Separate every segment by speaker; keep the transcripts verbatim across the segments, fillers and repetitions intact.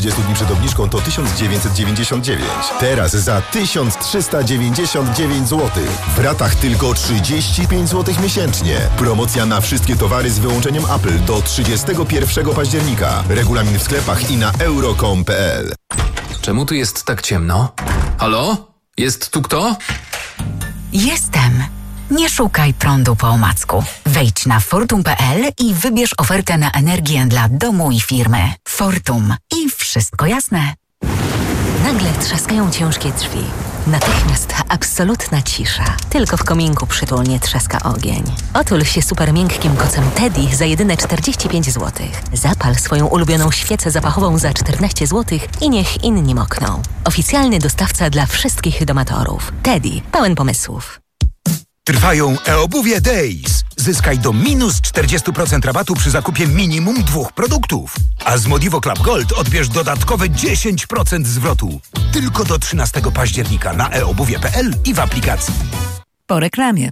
Speaker 1: trzydzieści dni przed obniżką to tysiąc dziewięćset dziewięćdziesiąt dziewięć. Teraz za tysiąc trzysta dziewięćdziesiąt dziewięć złotych. W ratach tylko trzydzieści pięć złotych miesięcznie. Promocja na wszystkie towary z wyłączeniem Apple do trzydziestego pierwszego października. Regulamin w sklepach i na euro kropka com kropka p l.
Speaker 2: Czemu tu jest tak ciemno? Halo? Jest tu kto?
Speaker 3: Jestem. Nie szukaj prądu po omacku. Wejdź na fortum kropka p l i wybierz ofertę na energię dla domu i firmy. Fortum. I wszystko jasne.
Speaker 4: Nagle trzaskają ciężkie drzwi. Natychmiast absolutna cisza. Tylko w kominku przytulnie trzaska ogień. Otul się super miękkim kocem Teddy za jedyne czterdzieści pięć złotych. Zapal swoją ulubioną świecę zapachową za czternaście złotych i niech inni mokną. Oficjalny dostawca dla wszystkich domatorów. Teddy. Pełen pomysłów.
Speaker 5: Trwają e-obuwie Days. Zyskaj do minus czterdzieści procent rabatu przy zakupie minimum dwóch produktów. A z Modivo Club Gold odbierz dodatkowe dziesięć procent zwrotu. Tylko do trzynastego października na e obuwie kropka p l i w aplikacji.
Speaker 6: Po reklamie.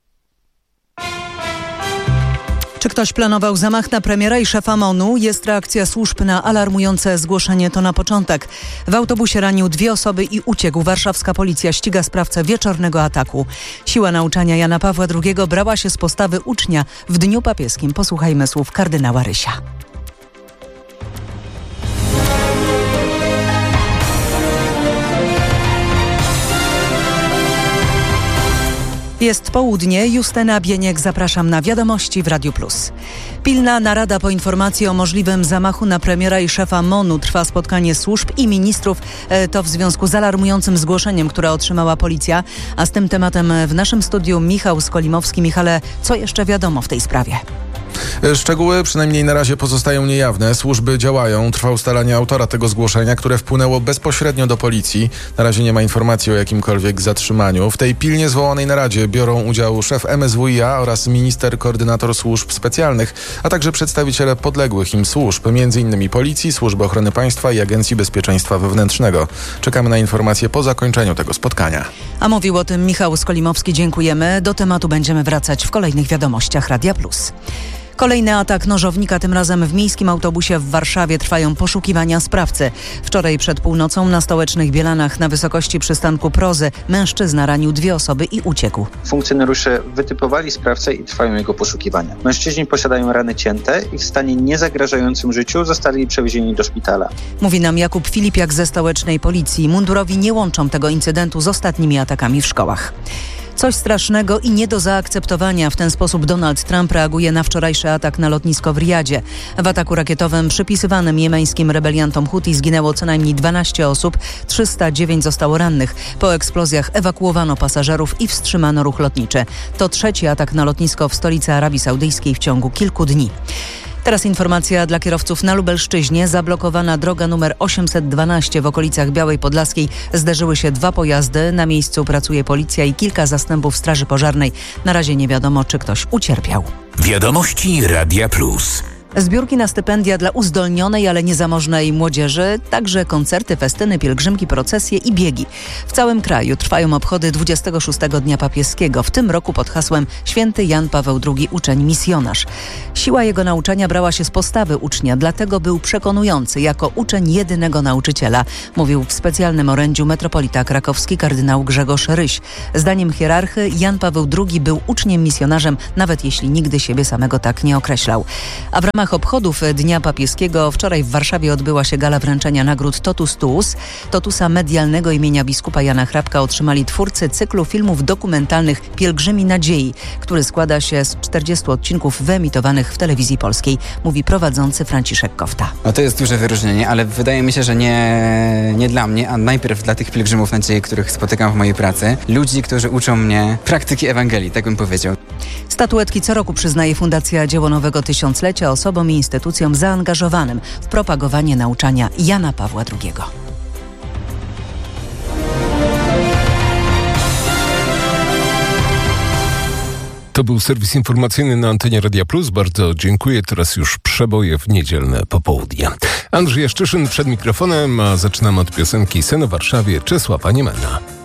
Speaker 6: Czy ktoś planował zamach na premiera i szefa MON-u? Jest reakcja służb na alarmujące zgłoszenie, to na początek. W autobusie ranił dwie osoby i uciekł. Warszawska policja ściga sprawcę wieczornego ataku. Siła nauczania Jana Pawła drugiego brała się z postawy ucznia w Dniu Papieskim. Posłuchajmy słów kardynała Rysia. Jest południe, Justyna Bieniek, zapraszam na wiadomości w Radiu Plus. Pilna narada po informacji o możliwym zamachu na premiera i szefa MON-u. Trwa spotkanie służb i ministrów. To w związku z alarmującym zgłoszeniem, które otrzymała policja. A z tym tematem w naszym studiu Michał Skolimowski. Michale, co jeszcze wiadomo w tej sprawie?
Speaker 7: Szczegóły przynajmniej na razie pozostają niejawne. Służby działają. Trwa ustalanie autora tego zgłoszenia, które wpłynęło bezpośrednio do policji. Na razie nie ma informacji o jakimkolwiek zatrzymaniu. W tej pilnie zwołanej naradzie biorą udział szef M S W i a oraz minister koordynator służb specjalnych, a także przedstawiciele podległych im służb, między innymi Policji, Służby Ochrony Państwa i Agencji Bezpieczeństwa Wewnętrznego. Czekamy na informacje po zakończeniu tego spotkania.
Speaker 6: A mówił o tym Michał Skolimowski. Dziękujemy. Do tematu będziemy wracać w kolejnych wiadomościach Radia Plus. Kolejny atak nożownika, tym razem w miejskim autobusie w Warszawie. Trwają poszukiwania sprawcy. Wczoraj przed północą na Stołecznych Bielanach na wysokości przystanku Prozy mężczyzna ranił dwie osoby i uciekł.
Speaker 8: Funkcjonariusze wytypowali sprawcę i trwają jego poszukiwania. Mężczyźni posiadają rany cięte i w stanie niezagrażającym życiu zostali przewiezieni do szpitala.
Speaker 6: Mówi nam Jakub Filipiak ze Stołecznej Policji. Mundurowi nie łączą tego incydentu z ostatnimi atakami w szkołach. Coś strasznego i nie do zaakceptowania. W ten sposób Donald Trump reaguje na wczorajszy atak na lotnisko w Riyadzie. W ataku rakietowym przypisywanym jemeńskim rebeliantom Huti zginęło co najmniej dwanaście osób, trzysta dziewięć zostało rannych. Po eksplozjach ewakuowano pasażerów i wstrzymano ruch lotniczy. To trzeci atak na lotnisko w stolicy Arabii Saudyjskiej w ciągu kilku dni. Teraz informacja dla kierowców na Lubelszczyźnie. Zablokowana droga numer osiemset dwanaście w okolicach Białej Podlaskiej. Zderzyły się dwa pojazdy. Na miejscu pracuje policja i kilka zastępów straży pożarnej. Na razie nie wiadomo, czy ktoś ucierpiał.
Speaker 5: Wiadomości Radia Plus.
Speaker 6: Zbiórki na stypendia dla uzdolnionej, ale niezamożnej młodzieży, także koncerty, festyny, pielgrzymki, procesje i biegi. W całym kraju trwają obchody dwudziestego szóstego Dnia Papieskiego, w tym roku pod hasłem Święty Jan Paweł drugi, uczeń misjonarz. Siła jego nauczania brała się z postawy ucznia, dlatego był przekonujący jako uczeń jedynego nauczyciela, mówił w specjalnym orędziu metropolita krakowski kardynał Grzegorz Ryś. Zdaniem hierarchy Jan Paweł drugi był uczniem misjonarzem, nawet jeśli nigdy siebie samego tak nie określał. A w ramach obchodów Dnia Papieskiego wczoraj w Warszawie odbyła się gala wręczenia nagród Totus Tuus. Totusa medialnego imienia biskupa Jana Hrabka otrzymali twórcy cyklu filmów dokumentalnych Pielgrzymi Nadziei, który składa się z czterdziestu odcinków wyemitowanych w telewizji polskiej, mówi prowadzący Franciszek Kofta.
Speaker 9: No to jest duże wyróżnienie, ale wydaje mi się, że nie, nie dla mnie, a najpierw dla tych pielgrzymów nadziei, których spotykam w mojej pracy. Ludzi, którzy uczą mnie praktyki Ewangelii, tak bym powiedział.
Speaker 6: Statuetki co roku przyznaje Fundacja Dzieło Nowego Tysiąclecia osobom i instytucjom zaangażowanym w propagowanie nauczania Jana Pawła drugiego.
Speaker 10: To był serwis informacyjny na antenie Radia Plus. Bardzo dziękuję. Teraz już przeboje w niedzielne popołudnie. Andrzej Jaszczyszyn przed mikrofonem, a zaczynamy od piosenki Sen o Warszawie Czesława Niemena.